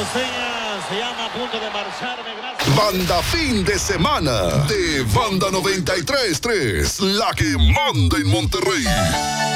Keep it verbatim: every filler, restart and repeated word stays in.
costeña se llama A Punto de Marcharme. Gracias. Banda Fin de Semana de Banda noventa y tres punto tres, la que manda en Monterrey.